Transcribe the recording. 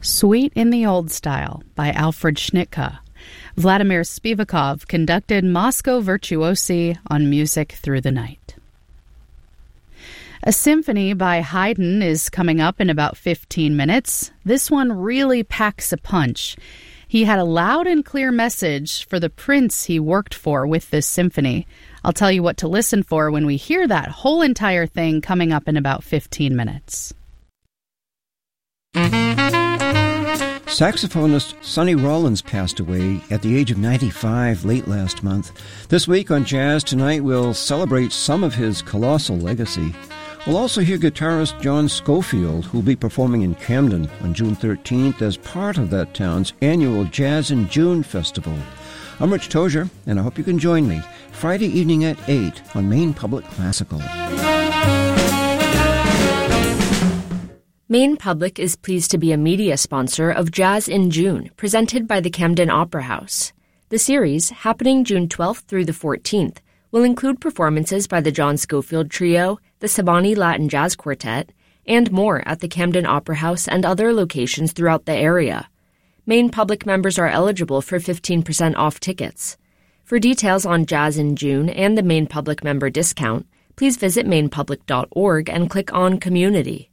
Suite in the Old Style by Alfred Schnittke. Vladimir Spivakov conducted Moscow Virtuosi on Music Through the Night. A symphony by Haydn is coming up in about 15 minutes. This one really packs a punch. He had a loud and clear message for the prince he worked for with this symphony. I'll tell you what to listen for when we hear that whole entire thing coming up in about 15 minutes. Saxophonist Sonny Rollins passed away at the age of 95 late last month. This week on Jazz Tonight, we'll celebrate some of his colossal legacy. We'll also hear guitarist John Scofield, who'll be performing in Camden on June 13th as part of that town's annual Jazz in June festival. I'm Rich Tozier, and I hope you can join me Friday evening at 8 on Maine Public Classical. Maine Public is pleased to be a media sponsor of Jazz in June, presented by the Camden Opera House. The series, happening June 12th through the 14th, will include performances by the John Scofield Trio, the Sabani Latin Jazz Quartet, and more at the Camden Opera House and other locations throughout the area. Maine Public members are eligible for 15% off tickets. For details on Jazz in June and the Maine Public member discount, please visit mainepublic.org and click on Community.